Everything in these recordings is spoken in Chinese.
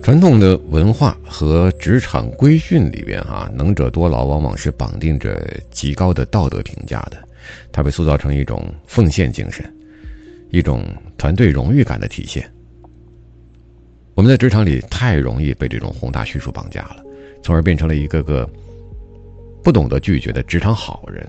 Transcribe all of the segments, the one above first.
传统的文化和职场规训里边能者多劳往往是绑定着极高的道德评价的，它被塑造成一种奉献精神，一种团队荣誉感的体现。我们在职场里太容易被这种宏大叙述绑架了，从而变成了一个个不懂得拒绝的职场好人。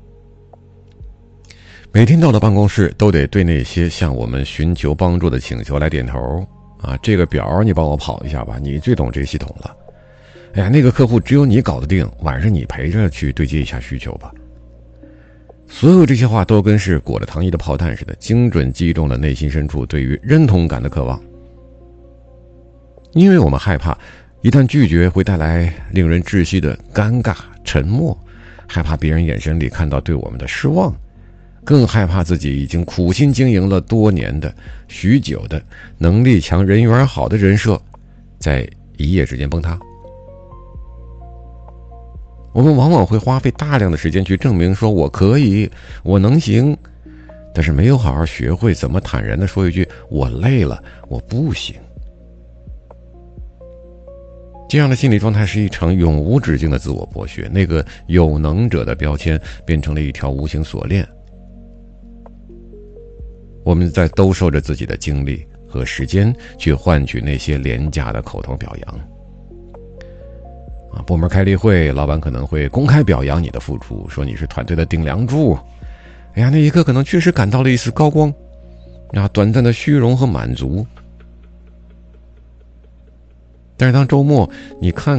每天到了办公室都得对那些向我们寻求帮助的请求来点头这个表你帮我跑一下吧，你最懂这个系统了。哎呀，那个客户只有你搞得定，晚上你陪着去对接一下需求吧。所有这些话都跟是裹着糖衣的炮弹似的，精准击中了内心深处对于认同感的渴望。因为我们害怕一旦拒绝会带来令人窒息的尴尬沉默，害怕别人眼神里看到对我们的失望，更害怕自己已经苦心经营了多年的许久的能力强人缘好的人设在一夜之间崩塌。我们往往会花费大量的时间去证明说我可以，我能行，但是没有好好学会怎么坦然地说一句我累了，我不行。这样的心理状态是一场永无止境的自我剥削，那个有能者的标签变成了一条无形锁链，我们在兜售着自己的精力和时间去换取那些廉价的口头表扬。部门开例会，老板可能会公开表扬你的付出，说你是团队的顶梁柱。哎呀，那一刻可能确实感到了一丝高光，短暂的虚荣和满足。但是当周末你看